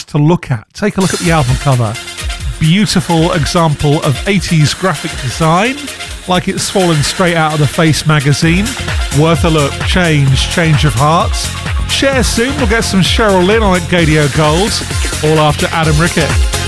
to look at. Take a look at the album cover. Beautiful example of 80s graphic design, like it's fallen straight out of the Face magazine. Worth a look. Change of hearts. Share soon. We'll get some Cheryl Lynn on at Gadio Gold, all after Adam Rickett.